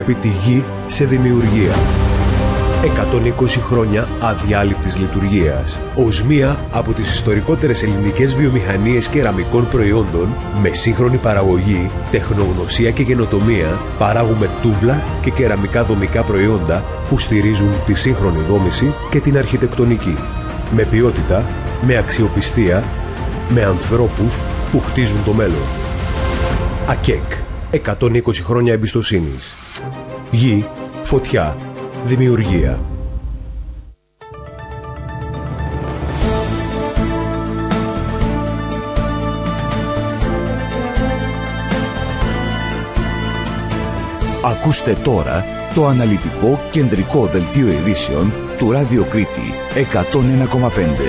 Επί τη γη σε δημιουργία. 120 χρόνια αδιάλειπτης λειτουργίας. Ως μία από τις ιστορικότερες ελληνικές βιομηχανίες κεραμικών προϊόντων, με σύγχρονη παραγωγή, τεχνογνωσία και καινοτομία, παράγουμε τούβλα και κεραμικά δομικά προϊόντα που στηρίζουν τη σύγχρονη δόμηση και την αρχιτεκτονική. Με ποιότητα, με αξιοπιστία, με ανθρώπους που χτίζουν το μέλλον. ΑΚΕΚ. 120 χρόνια εμπιστοσύνης. Γη, φωτιά, δημιουργία. Ακούστε τώρα το αναλυτικό κεντρικό δελτίο ειδήσεων του Ράδιο Κρήτη 101,5.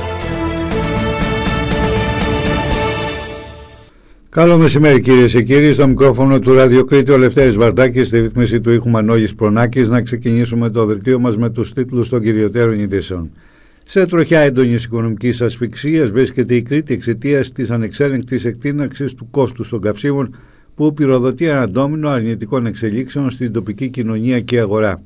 Καλό μεσημέρι κυρίες και κύριοι, στο μικρόφωνο του Ράδιο Κρήτη ο Λευτέρης Βαρδάκης, στη ρύθμιση του ήχου Μανώλης Προνάκης. Να ξεκινήσουμε το δελτίο μας με τους τίτλους των κυριωτέρων ειδήσεων. Σε τροχιά έντονης οικονομικής ασφυξίας βρίσκεται η Κρήτη εξαιτίας της ανεξέλεγκτης εκτείναξης του κόστους των καυσίμων που πυροδοτεί ένα ντόμινο αρνητικών εξελίξεων στην τοπική κοινωνία και αγορά.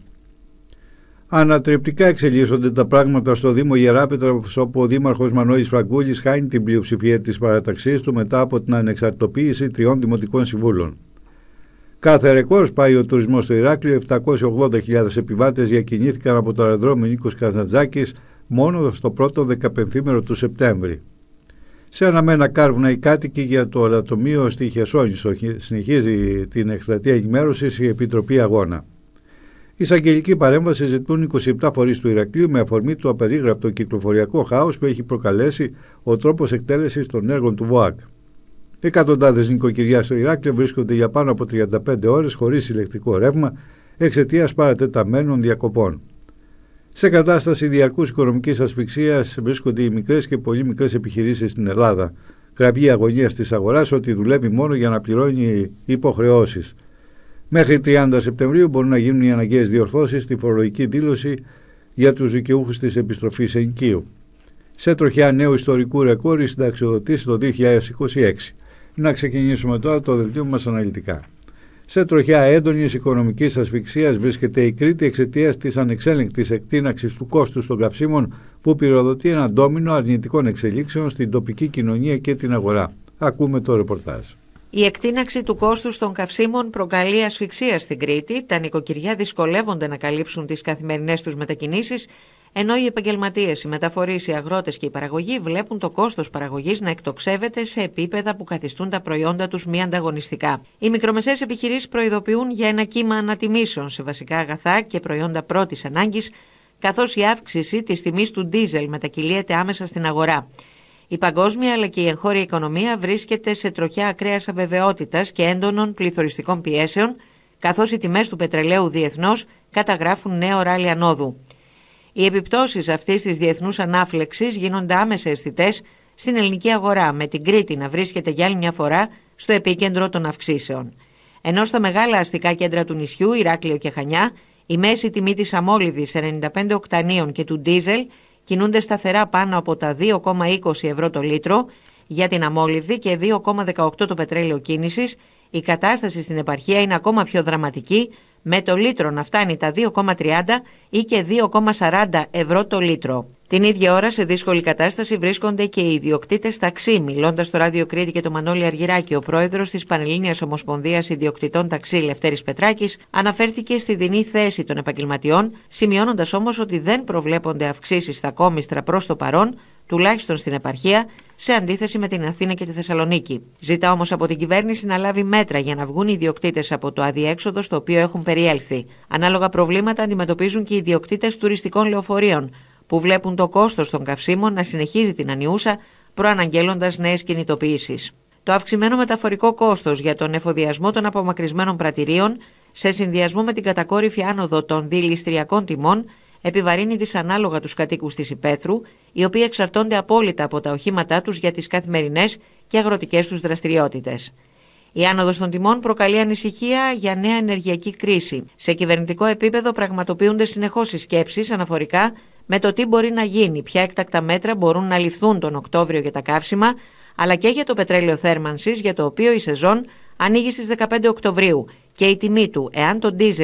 Ανατρεπτικά εξελίσσονται τα πράγματα στο Δήμο Γεράπετρας, όπου ο Δήμαρχος Μανώλης Φραγκούλης χάνει την πλειοψηφία της παραταξής του μετά από την ανεξαρτητοποίηση 3 δημοτικών συμβούλων. Κάθε ρεκόρ πάει ο τουρισμός στο Ηράκλειο. 780.000 επιβάτες διακινήθηκαν από το αεροδρόμιο Νίκος Καζαντζάκης μόνο στο πρώτο 15ήμερο του Σεπτέμβρη. Σε αναμένα κάρβουνα οι κάτοικοι για το ορατομείο στη Χεσόνησο. Συνεχίζει την εκστρατεία ενημέρωσης η Επιτροπή Αγώνα. Εισαγγελική παρέμβαση ζητούν 27 φορείς του Ηρακλείου με αφορμή το απερίγραπτο κυκλοφοριακό χάος που έχει προκαλέσει ο τρόπος εκτέλεσης των έργων του ΒΟΑΚ. Εκατοντάδες νοικοκυριά στο Ηράκλειο βρίσκονται για πάνω από 35 ώρες χωρίς ηλεκτρικό ρεύμα εξαιτίας παρατεταμένων διακοπών. Σε κατάσταση διαρκούς οικονομικής ασφυξίας βρίσκονται οι μικρές και πολύ μικρές επιχειρήσεις στην Ελλάδα. Κραυγή αγωνίας της αγοράς ότι δουλεύει μόνο για να πληρώνει υποχρεώσεις. Μέχρι 30 Σεπτεμβρίου μπορούν να γίνουν οι αναγκαίες διορθώσεις στη φορολογική δήλωση για τους δικαιούχους της επιστροφής ενοικίου. Σε τροχιά νέου ιστορικού ρεκόρ η συνταξιοδοτήση το 2026. Να ξεκινήσουμε τώρα το δελτίο μας αναλυτικά. Σε τροχιά έντονης οικονομικής ασφυξίας βρίσκεται η Κρήτη εξαιτίας της ανεξέλεγκτης εκτείναξης του κόστους των καυσίμων που πυροδοτεί ένα ντόμινο αρνητικών εξελίξεων στην τοπική κοινωνία και την αγορά. Ακούμε το ρεπορτάζ. Η εκτείναξη του κόστους των καυσίμων προκαλεί ασφυξία στην Κρήτη. Τα νοικοκυριά δυσκολεύονται να καλύψουν τις καθημερινές τους μετακινήσεις, ενώ οι επαγγελματίες, οι μεταφορείς, οι αγρότες και οι παραγωγοί βλέπουν το κόστος παραγωγής να εκτοξεύεται σε επίπεδα που καθιστούν τα προϊόντα τους μη ανταγωνιστικά. Οι μικρομεσαίες επιχειρήσεις προειδοποιούν για ένα κύμα ανατιμήσεων σε βασικά αγαθά και προϊόντα πρώτης ανάγκης, καθώς η αύξηση της τιμής του ντίζελ μετακυλίεται άμεσα στην αγορά. Η παγκόσμια αλλά και η εγχώρια οικονομία βρίσκεται σε τροχιά ακραίας αβεβαιότητας και έντονων πληθωριστικών πιέσεων, καθώς οι τιμές του πετρελαίου διεθνώς καταγράφουν νέο ράλι ανόδου. Οι επιπτώσεις αυτής της διεθνούς ανάφλεξης γίνονται άμεσα αισθητές στην ελληνική αγορά, με την Κρήτη να βρίσκεται για άλλη μια φορά στο επίκεντρο των αυξήσεων. Ενώ στα μεγάλα αστικά κέντρα του νησιού, Ηράκλειο και Χανιά, η μέση τιμή της αμόλυβδης 95 οκτανίων και του ντίζελ κινούνται σταθερά πάνω από τα 2,20 ευρώ το λίτρο για την αμόλυβδη και 2,18 το πετρέλαιο κίνησης. Η κατάσταση στην επαρχία είναι ακόμα πιο δραματική, με το λίτρο να φτάνει τα 2,30 ή και 2,40 ευρώ το λίτρο. Την ίδια ώρα σε δύσκολη κατάσταση βρίσκονται και οι ιδιοκτήτες ταξί. Μιλώντας στο Ράδιο Κρήτη και το Μανώλη Αργυράκη, ο πρόεδρος της Πανελλήνιας Ομοσπονδίας Ιδιοκτητών Ταξί, Λευτέρης Πετράκης, αναφέρθηκε στη δεινή θέση των επαγγελματιών, σημειώνοντας όμως ότι δεν προβλέπονται αυξήσεις στα κόμιστρα προς το παρόν, τουλάχιστον στην επαρχία, σε αντίθεση με την Αθήνα και τη Θεσσαλονίκη. Ζητά όμως από την κυβέρνηση να λάβει μέτρα για να βγουν οι ιδιοκτήτες από το αδιέξοδο στο οποίο έχουν περιέλθει. Ανάλογα προβλήματα αντιμετωπίζουν και οι ιδιοκτήτες τουριστικών λεωφορείων, που βλέπουν το κόστος των καυσίμων να συνεχίζει την ανιούσα, προαναγγέλλοντας νέες κινητοποιήσεις. Το αυξημένο μεταφορικό κόστος για τον εφοδιασμό των απομακρυσμένων πρατηρίων, σε συνδυασμό με την κατακόρυφη άνοδο των διηληστριακών τιμών, επιβαρύνει δυσανάλογα τους κατοίκους της υπαίθρου, οι οποίοι εξαρτώνται απόλυτα από τα οχήματά τους για τις καθημερινές και αγροτικές τους δραστηριότητες. Η άνοδος των τιμών προκαλεί ανησυχία για νέα ενεργειακή κρίση. Σε κυβερνητικό επίπεδο πραγματοποιούνται συνεχώς οι σκέψεις αναφορικά με το τι μπορεί να γίνει, ποια έκτακτα μέτρα μπορούν να ληφθούν τον Οκτώβριο για τα καύσιμα, αλλά και για το πετρέλαιο θέρμανσης, για το οποίο η σεζόν ανοίγει στις 15 Οκτωβρίου και η τιμή του, εάν το ντίζελ